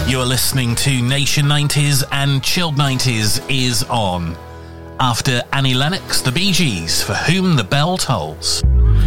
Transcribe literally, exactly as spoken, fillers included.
You're listening to Nation nineties and Chilled nineties is on. After Annie Lennox, the Bee Gees, For Whom the Bell Tolls.